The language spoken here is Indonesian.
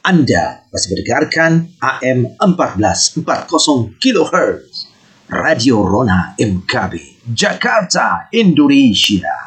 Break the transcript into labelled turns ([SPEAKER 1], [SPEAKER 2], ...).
[SPEAKER 1] Anda masih mendengarkan AM 1440 kHz Radio Rona MKB Jakarta, Indonesia.